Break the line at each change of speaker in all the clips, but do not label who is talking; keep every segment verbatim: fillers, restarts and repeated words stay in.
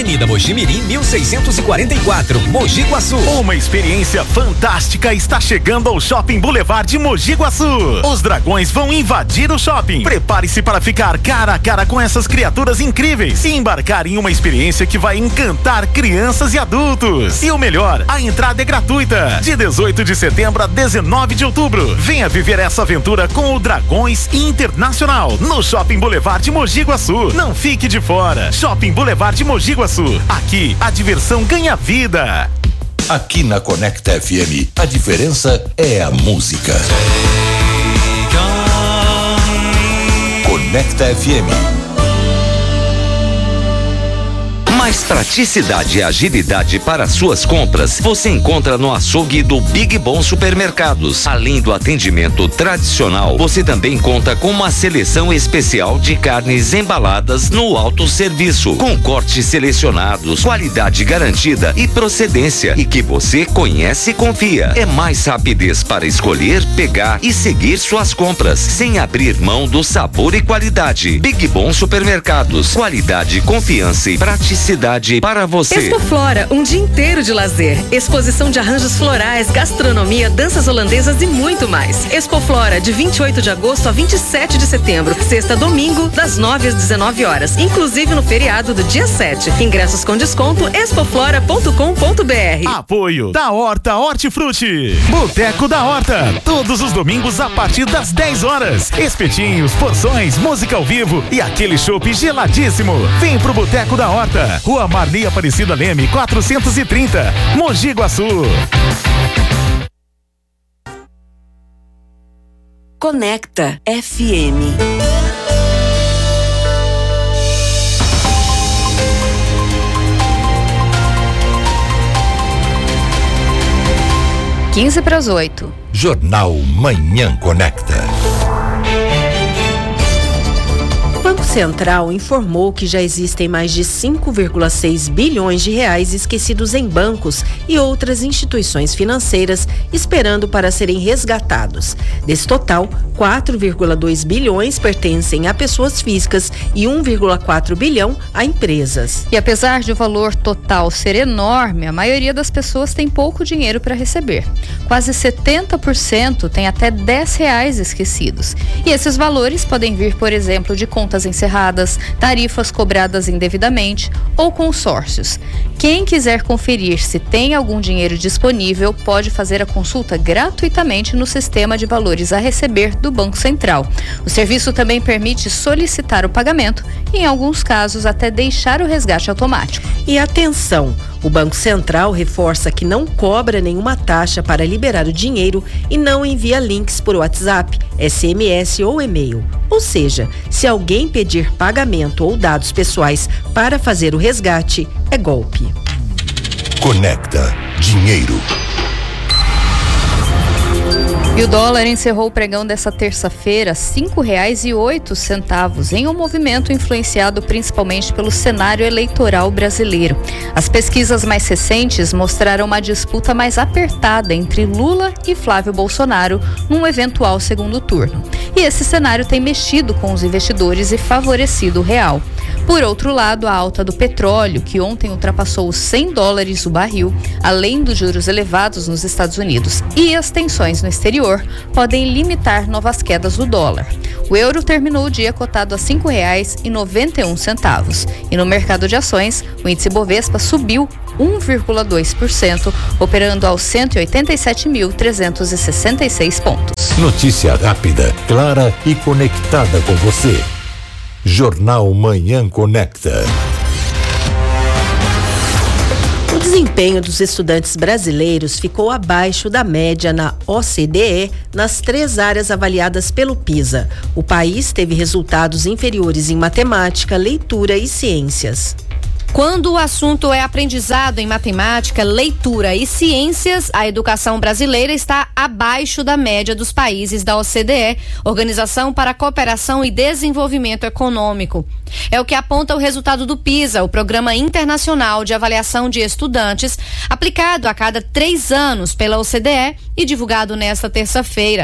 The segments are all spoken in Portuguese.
Avenida Mogi Mirim, mil seiscentos e quarenta e quatro, Mogi Guaçu.
Uma experiência fantástica está chegando ao Shopping Boulevard de Mogi Guaçu. Os dragões vão invadir o shopping. Prepare-se para ficar cara a cara com essas criaturas incríveis e embarcar em uma experiência que vai encantar crianças e adultos. E o melhor, a entrada é gratuita. De dezoito de setembro a dezenove de outubro. Venha viver essa aventura com o Dragões Internacional no Shopping Boulevard de Mogi Guaçu. Não fique de fora. Shopping Boulevard de Mogi Guaçu. Aqui, a diversão ganha vida.
Aqui na Conecta F M, a diferença é a música. Conecta F M.
Mais praticidade e agilidade para suas compras você encontra no açougue do Big Bom Supermercados. Além do atendimento tradicional, você também conta com uma seleção especial de carnes embaladas no autosserviço, com cortes selecionados, qualidade garantida e procedência, e que você conhece e confia. É mais rapidez para escolher, pegar e seguir suas compras, sem abrir mão do sabor e qualidade. Big Bom Supermercados, qualidade, confiança e praticidade para você.
Expoflora, um dia inteiro de lazer, exposição de arranjos florais, gastronomia, danças holandesas e muito mais. Expoflora, de vinte e oito de agosto a vinte e sete de setembro, sexta a domingo, das nove às dezenove horas, inclusive no feriado do dia sete. Ingressos com desconto expoflora ponto com ponto br.
Apoio da Horta Hortifruti, Boteco da Horta, todos os domingos a partir das dez horas. Espetinhos, porções, música ao vivo e aquele chopp geladíssimo. Vem pro Boteco da Horta, Rua Marli Aparecida Leme, quatrocentos e trinta, Mogi Guaçu.
Conecta F M.
quinze para as oito.
Jornal Manhã Conecta.
O Banco Central informou que já existem mais de cinco vírgula seis bilhões de reais esquecidos em bancos e outras instituições financeiras esperando para serem resgatados. Desse total, quatro vírgula dois bilhões pertencem a pessoas físicas e um vírgula quatro bilhão a empresas.
E apesar de o valor total ser enorme, a maioria das pessoas tem pouco dinheiro para receber. Quase setenta por cento tem até dez reais esquecidos. E esses valores podem vir, por exemplo, de contas encerradas, tarifas cobradas indevidamente ou consórcios. Quem quiser conferir se tem algum dinheiro disponível pode fazer a consulta gratuitamente no sistema de valores a receber do Banco Central. O serviço também permite solicitar o pagamento e, em alguns casos, até deixar o resgate automático.
E atenção! O Banco Central reforça que não cobra nenhuma taxa para liberar o dinheiro e não envia links por WhatsApp, S M S ou e-mail. Ou seja, se alguém pedir pagamento ou dados pessoais para fazer o resgate, é golpe.
Conecta Dinheiro.
E o dólar encerrou o pregão dessa terça-feira cinco reais e oito centavos, em um movimento influenciado principalmente pelo cenário eleitoral brasileiro. As pesquisas mais recentes mostraram uma disputa mais apertada entre Lula e Flávio Bolsonaro num eventual segundo turno. E esse cenário tem mexido com os investidores e favorecido o real. Por outro lado, a alta do petróleo, que ontem ultrapassou os cem dólares o barril, além dos juros elevados nos Estados Unidos e as tensões no exterior, podem limitar novas quedas do dólar. O euro terminou o dia cotado a cinco reais e noventa e um centavos. E no mercado de ações, o índice Bovespa subiu um vírgula dois por cento, operando aos cento e oitenta e sete mil, trezentos e sessenta e seis pontos.
Notícia rápida, clara e conectada com você. Jornal Manhã Conecta.
O desempenho dos estudantes brasileiros ficou abaixo da média na O C D E nas três áreas avaliadas pelo PISA. O país teve resultados inferiores em matemática, leitura e ciências.
Quando o assunto é aprendizado em matemática, leitura e ciências, a educação brasileira está abaixo da média dos países da O C D E, Organização para a Cooperação e Desenvolvimento Econômico. É o que aponta o resultado do PISA, o Programa Internacional de Avaliação de Estudantes, aplicado a cada três anos pela O C D E e divulgado nesta terça-feira.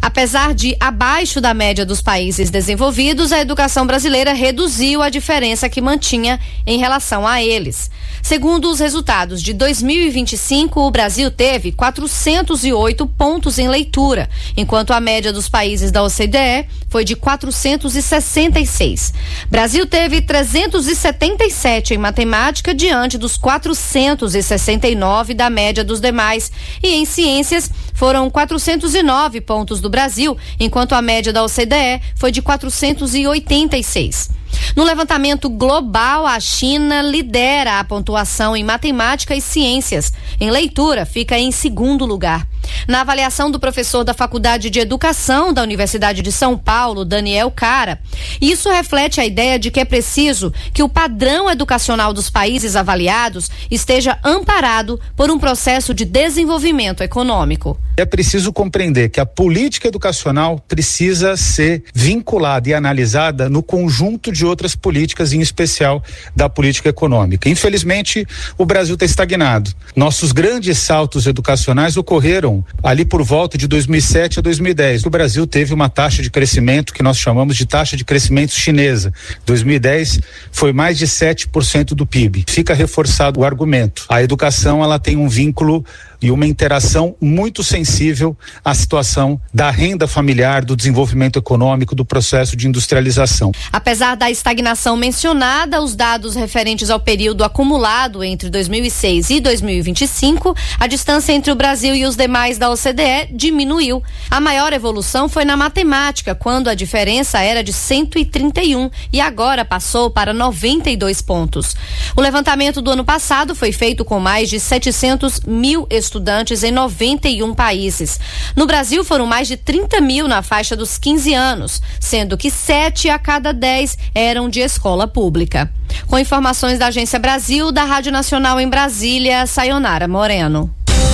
Apesar de abaixo da média dos países desenvolvidos, a educação brasileira reduziu a diferença que mantinha em relação a eles. Segundo os resultados de dois mil e vinte e cinco, o Brasil teve quatrocentos e oito pontos em leitura, enquanto a média dos países da O C D E foi de quatrocentos e sessenta e seis. Brasil teve trezentos e setenta e sete em matemática, diante dos quatrocentos e sessenta e nove da média dos demais. E em ciências, foram quatrocentos e nove pontos do Brasil, enquanto a média da O C D E foi de quatrocentos e oitenta e seis. No levantamento global, a China lidera a pontuação em matemática e ciências. Em leitura, fica em segundo lugar. Na avaliação do professor da Faculdade de Educação da Universidade de São Paulo, Daniel Cara, isso reflete a ideia de que é preciso que o padrão educacional dos países avaliados esteja amparado por um processo de desenvolvimento econômico.
É preciso compreender que a política educacional precisa ser vinculada e analisada no conjunto de outras políticas, em especial da política econômica. Infelizmente, o Brasil está estagnado. Nossos grandes saltos educacionais ocorreram ali por volta de dois mil e sete a dois mil e dez. O Brasil teve uma taxa de crescimento que nós chamamos de taxa de crescimento chinesa. dois mil e dez foi mais de sete por cento do P I B. Fica reforçado o argumento. A educação, ela tem um vínculo e uma interação muito sensível à situação da renda familiar, do desenvolvimento econômico, do processo de industrialização.
Apesar da estagnação mencionada, os dados referentes ao período acumulado entre dois mil e seis e dois mil e vinte e cinco, a distância entre o Brasil e os demais da O C D E diminuiu. A maior evolução foi na matemática, quando a diferença era de cento e trinta e um e agora passou para noventa e dois pontos. O levantamento do ano passado foi feito com mais de setecentos mil estudantes estudantes em noventa e um países. No Brasil, foram mais de trinta mil na faixa dos quinze anos, sendo que sete a cada dez eram de escola pública. Com informações da Agência Brasil, da Rádio Nacional em Brasília, Sayonara Moreno.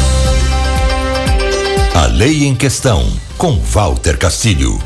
A Lei em Questão, com Walter Castilho.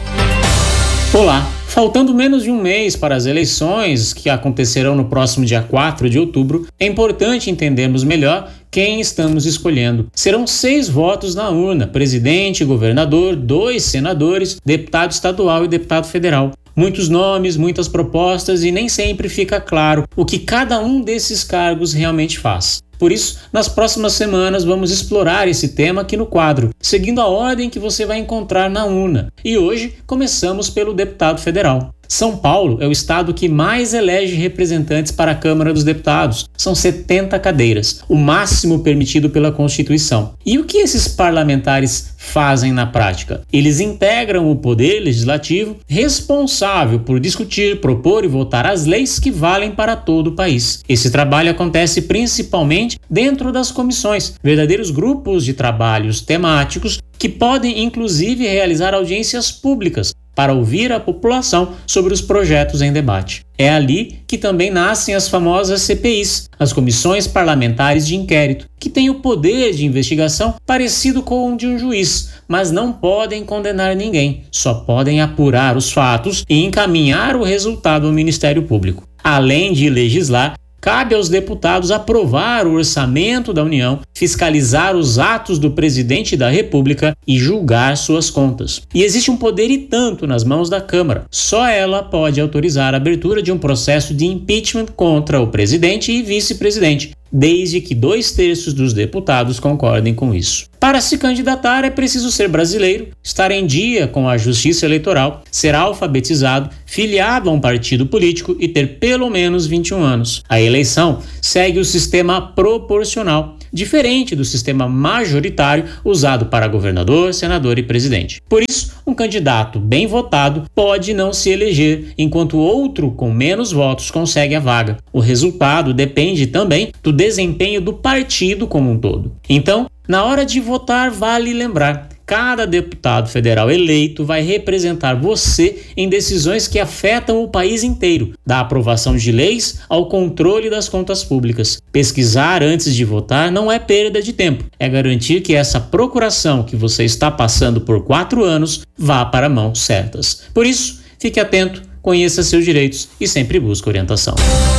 Olá. Faltando menos de um mês para as eleições, que acontecerão no próximo dia quatro de outubro, é importante entendermos melhor quem estamos escolhendo. Serão seis votos na urna: presidente, governador, dois senadores, deputado estadual e deputado federal. Muitos nomes, muitas propostas e nem sempre fica claro o que cada um desses cargos realmente faz. Por isso, nas próximas semanas vamos explorar esse tema aqui no quadro, seguindo a ordem que você vai encontrar na urna. E hoje começamos pelo deputado federal. São Paulo é o estado que mais elege representantes para a Câmara dos Deputados. São setenta cadeiras, o máximo permitido pela Constituição. E o que esses parlamentares fazem na prática? Eles integram o poder legislativo responsável por discutir, propor e votar as leis que valem para todo o país. Esse trabalho acontece principalmente dentro das comissões, verdadeiros grupos de trabalhos temáticos que podem inclusive realizar audiências públicas para ouvir a população sobre os projetos em debate. É ali que também nascem as famosas C P Is, as comissões parlamentares de inquérito, que têm o poder de investigação parecido com o de um juiz, mas não podem condenar ninguém, só podem apurar os fatos e encaminhar o resultado ao Ministério Público. Além de legislar, cabe aos deputados aprovar o orçamento da União, fiscalizar os atos do presidente da República e julgar suas contas. E existe um poder e tanto nas mãos da Câmara. Só ela pode autorizar a abertura de um processo de impeachment contra o presidente e vice-presidente, desde que dois terços dos deputados concordem com isso. Para se candidatar é preciso ser brasileiro, estar em dia com a justiça eleitoral, ser alfabetizado, filiado a um partido político e ter pelo menos vinte e um anos. A eleição segue o sistema proporcional, diferente do sistema majoritário usado para governador, senador e presidente. Por isso, um candidato bem votado pode não se eleger, enquanto outro com menos votos consegue a vaga. O resultado depende também do desempenho do partido como um todo. Então, na hora de votar, vale lembrar: cada deputado federal eleito vai representar você em decisões que afetam o país inteiro, da aprovação de leis ao controle das contas públicas. Pesquisar antes de votar não é perda de tempo, é garantir que essa procuração que você está passando por quatro anos vá para mãos certas. Por isso, fique atento, conheça seus direitos e sempre busque orientação.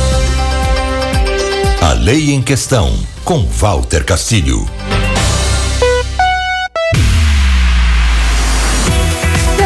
A Lei em Questão, com Walter Castilho.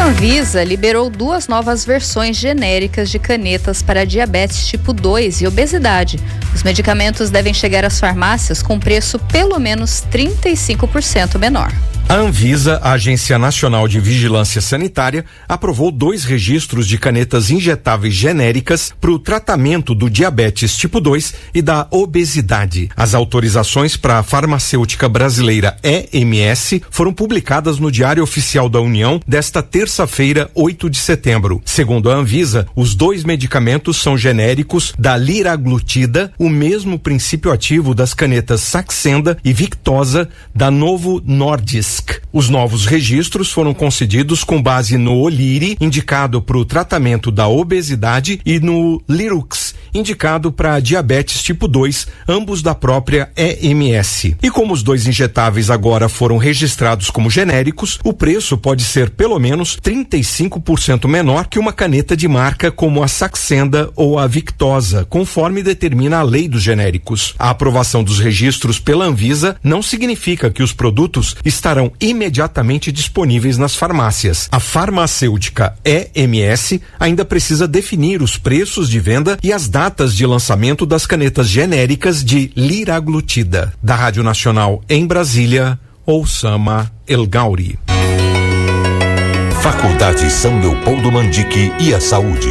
Anvisa liberou duas novas versões genéricas de canetas para diabetes tipo dois e obesidade. Os medicamentos devem chegar às farmácias com preço pelo menos trinta e cinco por cento menor.
A Anvisa, a Agência Nacional de Vigilância Sanitária, aprovou dois registros de canetas injetáveis genéricas para o tratamento do diabetes tipo dois e da obesidade. As autorizações para a farmacêutica brasileira E M S foram publicadas no Diário Oficial da União desta terça-feira, oito de setembro. Segundo a Anvisa, os dois medicamentos são genéricos da liraglutida, o mesmo princípio ativo das canetas Saxenda e Victoza da Novo Nordisk. Os novos registros foram concedidos com base no Oliri, indicado para o tratamento da obesidade, e no Lirux, indicado para diabetes tipo dois, ambos da própria E M S. E como os dois injetáveis agora foram registrados como genéricos, o preço pode ser pelo menos trinta e cinco por cento menor que uma caneta de marca como a Saxenda ou a Victoza, conforme determina a lei dos genéricos. A aprovação dos registros pela Anvisa não significa que os produtos estarão imediatamente disponíveis nas farmácias. A farmacêutica E M S ainda precisa definir os preços de venda e as datas de lançamento das canetas genéricas de liraglutida. Da Rádio Nacional em Brasília, Oussama El Gauri.
Faculdade São Leopoldo Mandique e a Saúde.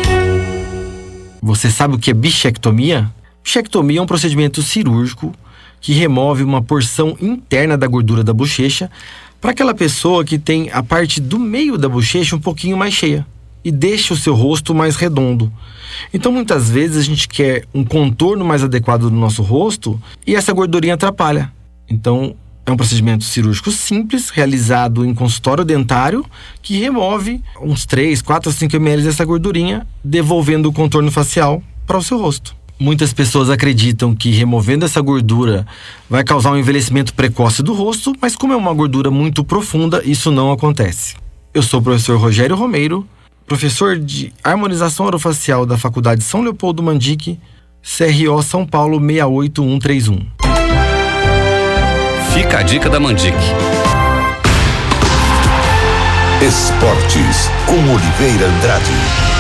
Você sabe o que é bichectomia? Bichectomia é um procedimento cirúrgico que remove uma porção interna da gordura da bochecha para aquela pessoa que tem a parte do meio da bochecha um pouquinho mais cheia e deixa o seu rosto mais redondo. Então, muitas vezes a gente quer um contorno mais adequado do nosso rosto e essa gordurinha atrapalha. Então, é um procedimento cirúrgico simples, realizado em consultório dentário, que remove uns três, quatro a cinco mililitros dessa gordurinha, devolvendo o contorno facial para o seu rosto. Muitas pessoas acreditam que removendo essa gordura vai causar um envelhecimento precoce do rosto, mas como é uma gordura muito profunda, isso não acontece. Eu sou o professor Rogério Romeiro, professor de harmonização orofacial da Faculdade São Leopoldo Mandique, C R O São Paulo seis oito um três um.
Fica a dica da Mandique.
Esportes com Oliveira Andrade.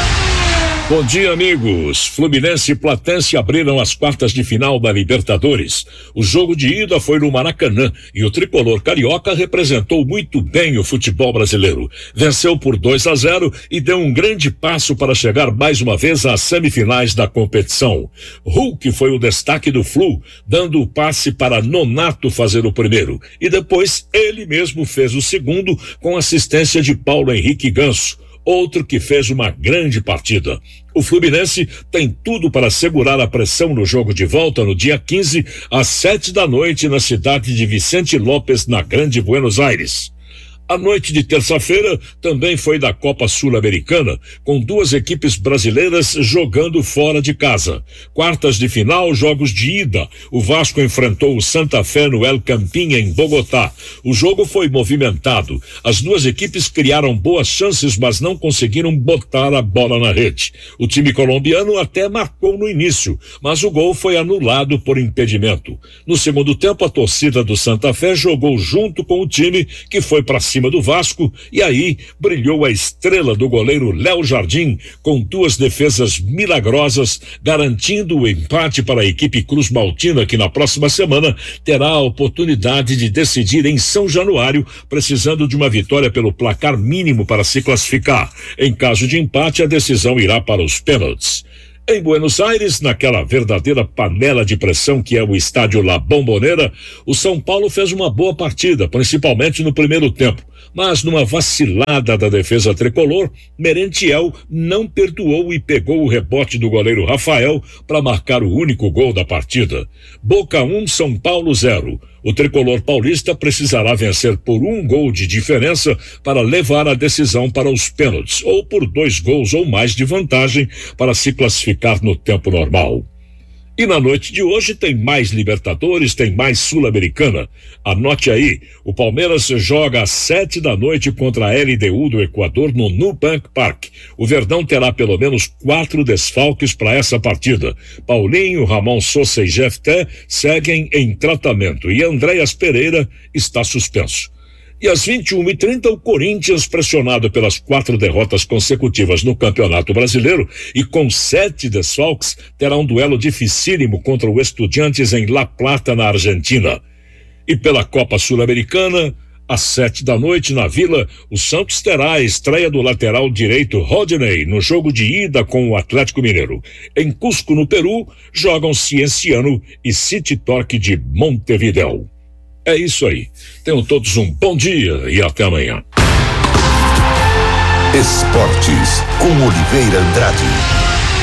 Bom dia, amigos. Fluminense e Platense abriram as quartas de final da Libertadores. O jogo de ida foi no Maracanã e o tricolor carioca representou muito bem o futebol brasileiro. Venceu por dois a zero e deu um grande passo para chegar mais uma vez às semifinais da competição. Hulk foi o destaque do Flu, dando o passe para Nonato fazer o primeiro. E depois ele mesmo fez o segundo com assistência de Paulo Henrique Ganso, outro que fez uma grande partida. O Fluminense tem tudo para segurar a pressão no jogo de volta no dia quinze, às sete da noite, na cidade de Vicente Lopes, na Grande Buenos Aires. A noite de terça-feira também foi da Copa Sul-Americana, com duas equipes brasileiras jogando fora de casa. Quartas de final, jogos de ida. O Vasco enfrentou o Santa Fé no El Campín, em Bogotá. O jogo foi movimentado. As duas equipes criaram boas chances, mas não conseguiram botar a bola na rede. O time colombiano até marcou no início, mas o gol foi anulado por impedimento. No segundo tempo, a torcida do Santa Fé jogou junto com o time, que foi para cima do Vasco, e aí brilhou a estrela do goleiro Léo Jardim, com duas defesas milagrosas, garantindo o empate para a equipe Cruz Maltina, que na próxima semana terá a oportunidade de decidir em São Januário, precisando de uma vitória pelo placar mínimo para se classificar. Em caso de empate, a decisão irá para os pênaltis. Em Buenos Aires, naquela verdadeira panela de pressão que é o estádio La Bombonera, o São Paulo fez uma boa partida, principalmente no primeiro tempo. Mas numa vacilada da defesa tricolor, Merentiel não perdoou e pegou o rebote do goleiro Rafael para marcar o único gol da partida. Boca um, São Paulo zero. O tricolor paulista precisará vencer por um gol de diferença para levar a decisão para os pênaltis, ou por dois gols ou mais de vantagem para se classificar no tempo normal. E na noite de hoje tem mais Libertadores, tem mais Sul-Americana. Anote aí, o Palmeiras joga às sete da noite contra a L D U do Equador no Nubank Park. O Verdão terá pelo menos quatro desfalques para essa partida. Paulinho, Ramon Sosa e Jefté seguem em tratamento e Andréas Pereira está suspenso. E às vinte e uma e trinta, o Corinthians, pressionado pelas quatro derrotas consecutivas no Campeonato Brasileiro e com sete desfalques, terá um duelo dificílimo contra o Estudiantes em La Plata, na Argentina. E pela Copa Sul-Americana, às sete da noite, na Vila, o Santos terá a estreia do lateral direito Rodinei no jogo de ida com o Atlético Mineiro. Em Cusco, no Peru, jogam Cienciano e City Torque de Montevidéu. É isso aí. Tenham todos um bom dia e até amanhã.
Esportes com Oliveira Andrade.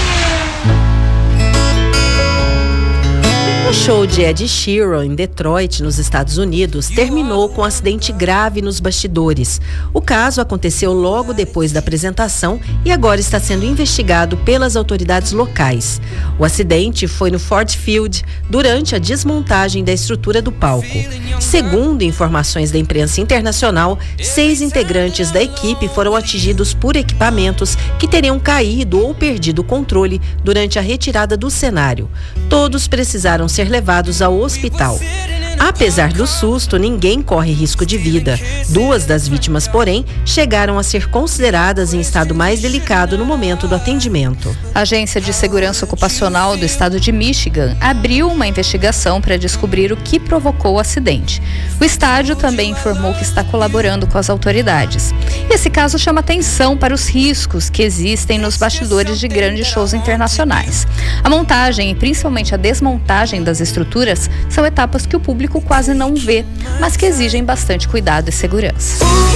O show de Ed Sheeran em Detroit, nos Estados Unidos, terminou com um acidente grave nos bastidores. O caso aconteceu logo depois da apresentação e agora está sendo investigado pelas autoridades locais. O acidente foi no Ford Field, durante a desmontagem da estrutura do palco. Segundo informações da imprensa internacional, seis integrantes da equipe foram atingidos por equipamentos que teriam caído ou perdido o controle durante a retirada do cenário. Todos precisaram ser levados ao hospital. Apesar do susto, ninguém corre risco de vida. Duas das vítimas, porém, chegaram a ser consideradas em estado mais delicado no momento do atendimento.
A Agência de Segurança Ocupacional do estado de Michigan abriu uma investigação para descobrir o que provocou o acidente. O estádio também informou que está colaborando com as autoridades. Esse caso chama atenção para os riscos que existem nos bastidores de grandes shows internacionais. A montagem e principalmente a desmontagem das estruturas são etapas que o público quase não vê, mas que exigem bastante cuidado e segurança.